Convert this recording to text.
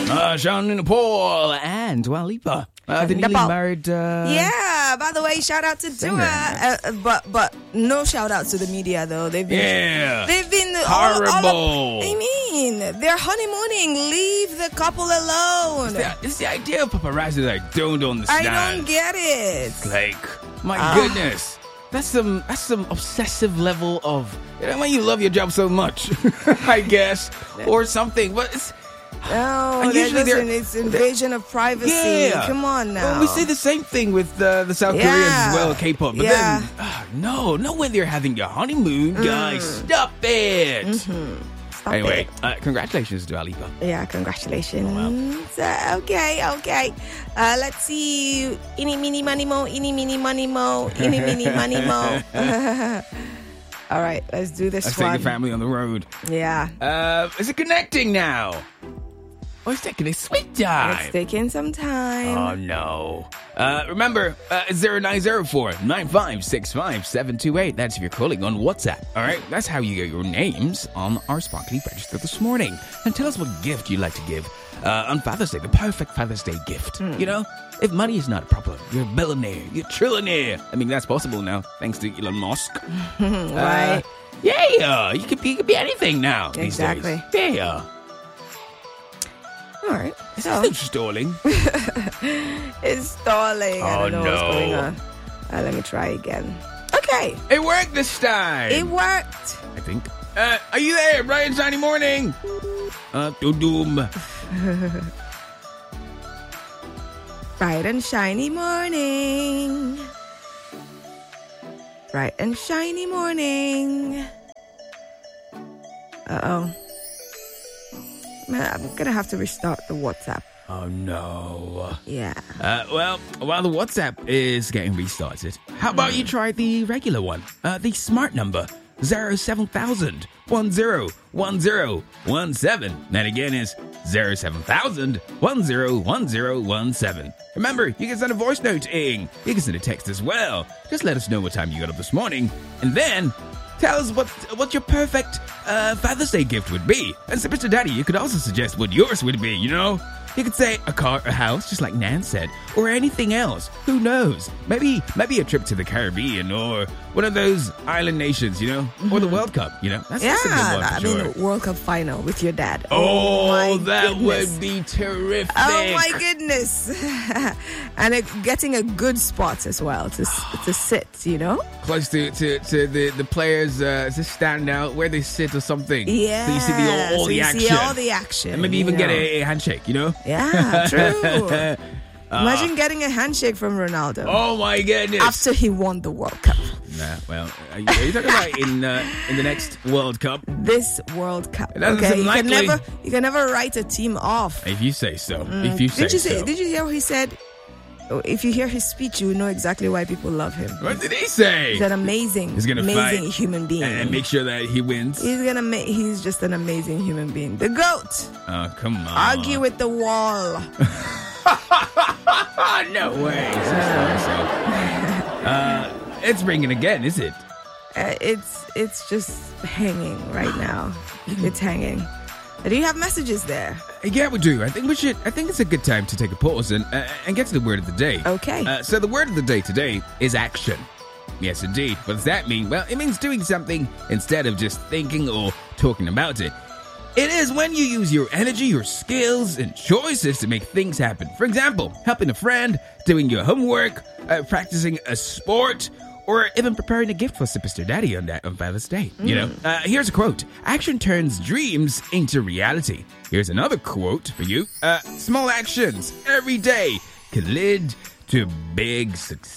Sean Paul and Dua Lipa. The newly married... Yeah, by the way, shout out to Dua. But no shout out to the media, though. They've been horrible. They're honeymooning. Leave the couple alone. It's the idea of paparazzi that I don't understand. I don't get it. Like, my goodness. That's some obsessive level of, when you love your job so much, I guess, or something. But it's... No, it's invasion of privacy. Yeah. Come on now. Well, we see the same thing with the South Koreans as well, K-pop. But then, no, when they're having your honeymoon, guys, stop it. Stop anyway, it. Congratulations, Dua Lipa. Yeah, congratulations. Oh, wow. Okay. Let's see. Eeny, meeny, money, mo. Eeny, meeny, money, mo. Eeny, meeny, money, mo. All right, let's do this Let's one. take the family on the road. Yeah. Is it connecting now? Oh, it's taking a sweet time. It's taking some time. Oh, no. Remember, 0904-9565-728. That's if you're calling on WhatsApp. All right? That's how you get your names on our Sparkly Register this morning. And tell us what gift you'd like to give on Father's Day, the perfect Father's Day gift. You know, if money is not a problem, you're a billionaire, you're a trillionaire. I mean, that's possible now, thanks to Elon Musk. Right. Yeah, you could be anything now. Exactly. These days. Yeah. All right. Is it still stalling? It's stalling. I don't know what's going on. Let me try again. Okay. It worked this time. It worked. I think. Are you there? Bright and shiny morning. Doom. Bright and shiny morning. Bright and shiny morning. Uh-oh. I'm going to have to restart the WhatsApp. Oh, no. Yeah. Well, while the WhatsApp is getting restarted, how about you try the regular one? The smart number, 07000 101017. That again is 07000 101017. Remember, you can send a voice note in. You can send a text as well. Just let us know what time you got up this morning. And then... tell us what your perfect Father's Day gift would be. And so, Mr. Daddy, you could also suggest what yours would be, you know? You could say a car, a house, just like Nan said, or anything else. Who knows? Maybe a trip to the Caribbean or one of those island nations, you know? Or the World Cup, you know? That's a good one for sure. I mean, World Cup final with your dad. Oh, that would be terrific. Oh, my goodness. And getting a good spot as well to sit, you know? Close to the players just stand out where they sit or something. Yeah. So you see all the action. See all the action. And maybe even get a handshake, you know? Yeah, true. Imagine getting a handshake from Ronaldo. Oh, my goodness. After he won the World Cup. Nah, well, are you talking about in the next World Cup? This World Cup. Okay, you can never write a team off. If you say so. If you say so. Did you hear what he said? If you hear his speech, you will know exactly why people love him. What did he say? He's an amazing human being. And make sure that he wins. He's just an amazing human being. The GOAT. Oh, come on. Argue with the wall. No way. It's ringing again, is it? It's just hanging right now. It's hanging. Do you have messages there? Yeah, we do. I think it's a good time to take a pause and get to the word of the day. Okay. So the word of the day today is action. Yes, indeed. What does that mean? Well, it means doing something instead of just thinking or talking about it. It is when you use your energy, your skills, and choices to make things happen. For example, helping a friend, doing your homework, practicing a sport, or even preparing a gift for Superstar Daddy on Father's Day. You know, here's a quote. Action turns dreams into reality. Here's another quote for you. Small actions every day can lead to big success.